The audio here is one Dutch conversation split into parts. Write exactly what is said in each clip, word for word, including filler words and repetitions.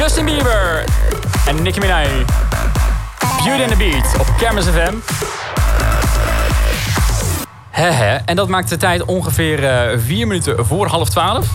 Justin Bieber en Nicki Minaj. Beauty and the Beat op Kermis F M. Hehe, en dat maakt de tijd ongeveer uh, vier minuten voor half twaalf.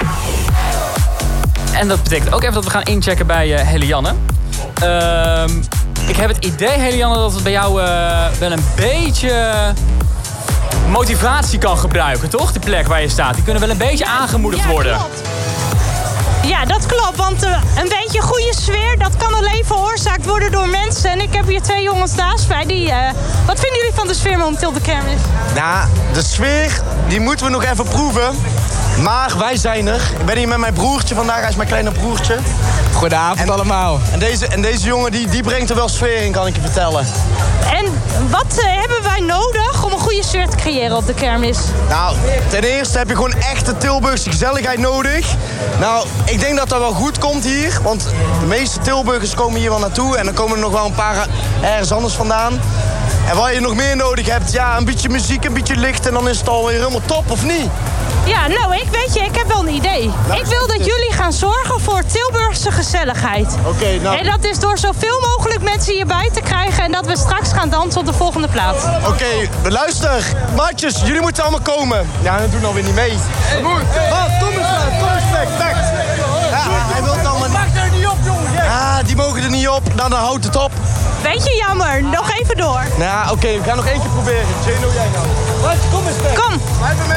En dat betekent ook even dat we gaan inchecken bij uh, Helianne. Uh, ik heb het idee, Helianne, dat het bij jou uh, wel een beetje motivatie kan gebruiken, toch? De plek waar je staat. Die kunnen wel een beetje aangemoedigd worden. Ja, klopt. Ja, dat klopt, want uh, een beetje goede sfeer, dat kan alleen veroorzaakt worden door mensen. En ik heb hier twee jongens naast mij. Die, uh, wat vinden jullie van de sfeer momenteel op de kermis? Nou, de sfeer, die moeten we nog even proeven. Maar wij zijn er. Ik ben hier met mijn broertje vandaag, hij is mijn kleine broertje. Goedenavond en, allemaal. En deze, en deze jongen, die, die brengt er wel sfeer in, kan ik je vertellen. En wat uh, hebben wij nodig om een goede sfeer te creëren op de kermis? Nou, ten eerste heb je gewoon echte Tilburgse gezelligheid nodig. Nou, ik denk dat dat wel goed komt hier. Want de meeste Tilburgers komen hier wel naartoe. En dan komen er nog wel een paar ergens anders vandaan. En wat je nog meer nodig hebt, ja, een beetje muziek, een beetje licht. En dan is het alweer helemaal top, of niet? Ja, nou, ik weet je, ik heb wel een idee. Nou, ik wil dat jullie gaan zorgen voor Tilburgse gezelligheid. Oké, okay, nou... En dat is door zoveel mogelijk mensen hierbij te krijgen... en dat we straks gaan dansen op de volgende plaat. Oké, okay, luister. Maatjes, jullie moeten allemaal komen. Ja, we doen alweer niet mee. Hey, hey, oh, kom eens, kom eens, weg, weg. Ja, hij wil het allemaal niet. Mag er niet op, jongen. Ja, die mogen er niet op. Nou, dan houdt het op. Weet je, jammer. Nog even door. Nou, oké, okay, we gaan nog één keer proberen. Jeno, jij nou. Wat, kom eens weg. Kom.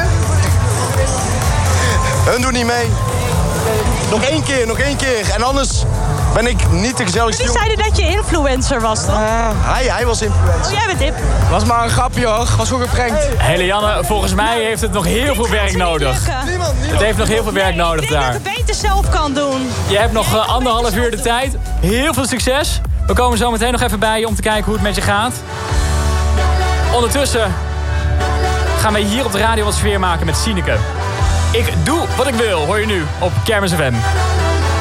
Hun doen niet mee. Nog één keer, nog één keer. En anders ben ik niet de gezelligste jongen. Jullie zeiden dat je influencer was, toch? Uh, hij, hij was influencer. Oh, jij bent hip. Was maar een grapje, hoor. Was goed geprankt. Hey. Helianne, volgens mij heeft het nog heel veel werk nodig. Niemand, niemand. Het heeft nog heel veel werk nee, nodig ik denk daar. dat ik het beter zelf kan doen. Je hebt nog uh, anderhalf uur de tijd. Heel veel succes. We komen zo meteen nog even bij je om te kijken hoe het met je gaat. Ondertussen gaan wij hier op de radio wat sfeer maken met Sineke. Ik doe wat ik wil, hoor je nu op Kermis F M.